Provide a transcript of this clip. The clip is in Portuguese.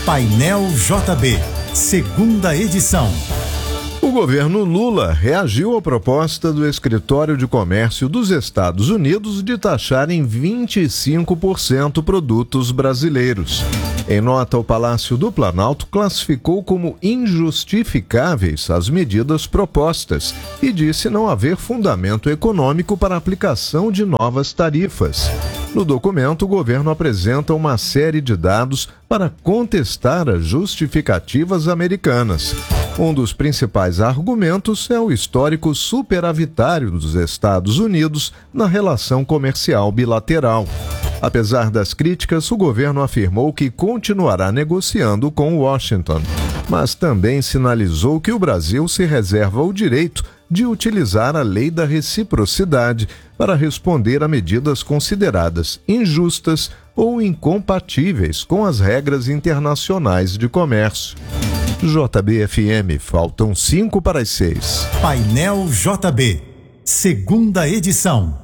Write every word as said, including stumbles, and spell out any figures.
Painel J B, segunda edição. O governo Lula reagiu à proposta do Escritório de Comércio dos Estados Unidos de taxar em vinte e cinco por cento produtos brasileiros. Em nota, o Palácio do Planalto classificou como injustificáveis as medidas propostas e disse não haver fundamento econômico para a aplicação de novas tarifas. No documento, o governo apresenta uma série de dados para contestar as justificativas americanas. Um dos principais argumentos é o histórico superavitário dos Estados Unidos na relação comercial bilateral. Apesar das críticas, o governo afirmou que continuará negociando com Washington, mas também sinalizou que o Brasil se reserva o direito de utilizar a lei da reciprocidade para responder a medidas consideradas injustas ou incompatíveis com as regras internacionais de comércio. J B F M, faltam cinco para as seis. Painel J B, segunda edição.